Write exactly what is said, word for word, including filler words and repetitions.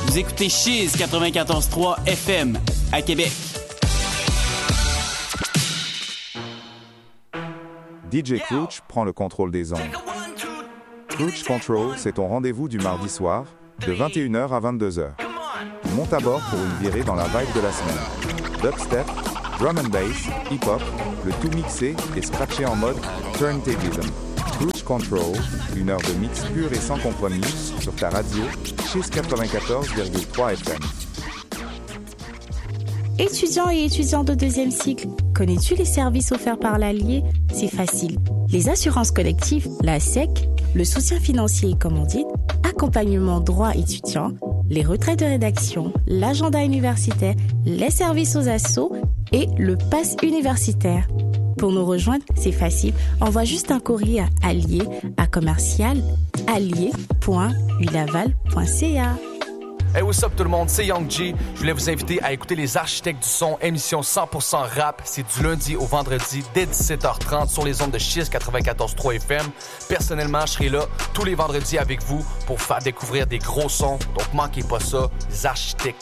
Vous écoutez Chiz quatre-vingt-quatorze trois F M à Québec. D J Crouch prend le contrôle des ondes. Crouch Control, c'est ton rendez-vous du mardi soir, de vingt et une heures à vingt-deux heures. Monte à bord pour une virée dans la vibe de la semaine. Dubstep, drum and bass, hip-hop, le tout mixé et scratché en mode turntablism. Crouch Control, une heure de mix pur et sans compromis sur ta radio, Chiz quatre-vingt-quatorze virgule trois F M. Étudiants et étudiants de deuxième cycle, connais-tu les services offerts par l'Allier? C'est facile. Les assurances collectives, la S E C, le soutien financier et commandite, accompagnement droit étudiant, les retraites de rédaction, l'agenda universitaire, les services aux assos et le pass universitaire. Pour nous rejoindre, c'est facile. Envoie juste un courrier à allier à commercial allier point ulaval point c a. Hey, what's up tout le monde, c'est Young G. Je voulais vous inviter à écouter Les Architectes du Son, émission cent pour cent rap. C'est du lundi au vendredi dès dix-sept heures trente sur les ondes de Chiz quatre-vingt-quatorze trois F M. Personnellement, je serai là tous les vendredis avec vous pour faire découvrir des gros sons. Donc manquez pas ça, Les Architectes